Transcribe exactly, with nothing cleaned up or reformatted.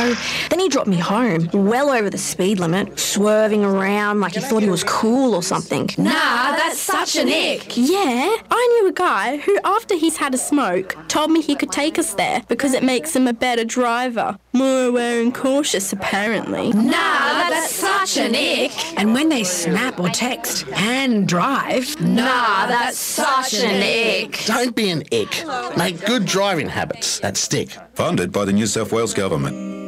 go. Then he dropped me home, well over the speed limit, swerving around like he thought he was cool or something. Nah, that's such an ick. Yeah, I knew a guy who, after he's had a smoke, told me he could take us there because it makes him a better driver. More aware and cautious, apparently. Nah, that's such an ick. And when they snap or text and drive... Nah, that's such an ick. Don't be an ick. Make good driving habits that stick. Funded by the New South Wales Government.